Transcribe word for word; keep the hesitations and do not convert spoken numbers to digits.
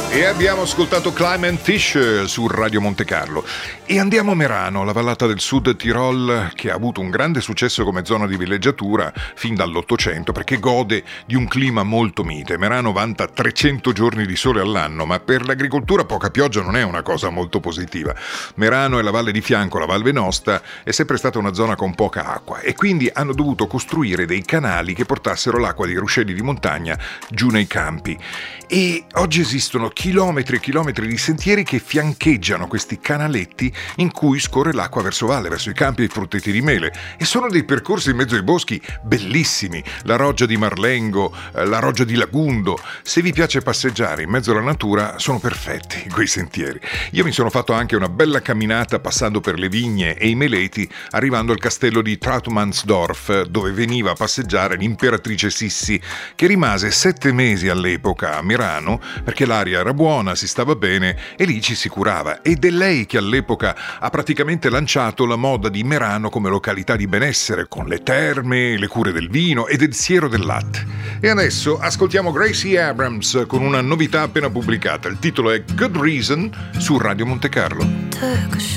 E abbiamo ascoltato Clement Fish su Radio Monte Carlo. E andiamo a Merano, la vallata del Sud Tirol, che ha avuto un grande successo come zona di villeggiatura fin dall'Ottocento, perché gode di un clima molto mite. Merano vanta trecento giorni di sole all'anno, ma per l'agricoltura poca pioggia non è una cosa molto positiva. Merano e la valle di fianco, la Val Venosta, è sempre stata una zona con poca acqua e quindi hanno dovuto costruire dei canali che portassero l'acqua dei ruscelli di montagna giù nei campi. E oggi esistono chilometri e chilometri di sentieri che fiancheggiano questi canaletti in cui scorre l'acqua verso valle, verso i campi e i frutteti di mele. E sono dei percorsi in mezzo ai boschi bellissimi. La roggia di Marlengo, la roggia di Lagundo. Se vi piace passeggiare in mezzo alla natura, sono perfetti quei sentieri. Io mi sono fatto anche una bella camminata passando per le vigne e i meleti, arrivando al castello di Trautmannsdorf, dove veniva a passeggiare l'imperatrice Sissi, che rimase sette mesi all'epoca a Merano, perché l'aria era buona, si stava bene e lì ci si curava. Ed è lei che all'epoca ha praticamente lanciato la moda di Merano come località di benessere, con le terme, le cure del vino e del siero del latte. E adesso ascoltiamo Gracie Abrams con una novità appena pubblicata. Il titolo è Good Reason su Radio Monte Carlo.